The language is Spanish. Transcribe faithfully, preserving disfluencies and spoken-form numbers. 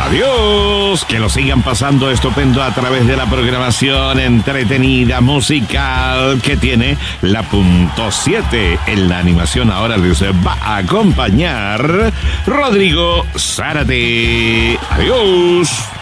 Adiós. Que lo sigan pasando estupendo a través de la programación entretenida musical que tiene la punto siete. En la animación ahora les va a acompañar Rodrigo Zárate. Adiós.